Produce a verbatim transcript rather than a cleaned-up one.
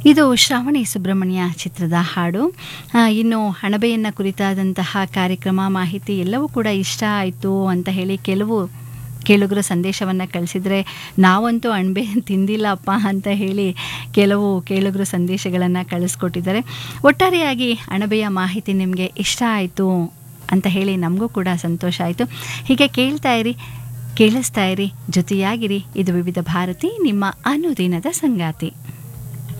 ಇದು ಶ್ರಾವಣಿ ಸುಬ್ರಹ್ಮಣ್ಯ ಚಿತ್ರದ ಹಾಡು. ಆ, ಇನ್ನು ಅಣಬೆಯನ್ನು ಕುರಿತಾದಂತಹ ಕಾರ್ಯಕ್ರಮ ಮಾಹಿತಿ ಎಲ್ಲವೂ ಕೂಡ ಇಷ್ಟ ಆಯಿತು ಅಂತ ಹೇಳಿ ಕೆಲವು ಕೇಳುಗರು ಸಂದೇಶವನ್ನು ಕಳಿಸಿದರೆ, ನಾವಂತೂ ಅಣಬೆ ತಿಂದಿಲ್ಲಪ್ಪ ಅಂತ ಹೇಳಿ ಕೆಲವು ಕೇಳುಗರು ಸಂದೇಶಗಳನ್ನು ಕಳಿಸ್ಕೊಟ್ಟಿದ್ದಾರೆ. ಒಟ್ಟಾರೆಯಾಗಿ ಅಣಬೆಯ ಮಾಹಿತಿ ನಿಮಗೆ ಇಷ್ಟ ಆಯಿತು ಅಂತ ಹೇಳಿ ನಮಗೂ ಕೂಡ ಸಂತೋಷ ಆಯಿತು. ಹೀಗೆ ಕೇಳ್ತಾ ಇರಿ, ಕೇಳಿಸ್ತಾ ಇರಿ, ಜೊತೆಯಾಗಿರಿ. ಇದು ವಿವಿಧ ಭಾರತಿ, ನಿಮ್ಮ ಅನುದಿನದ ಸಂಗಾತಿ.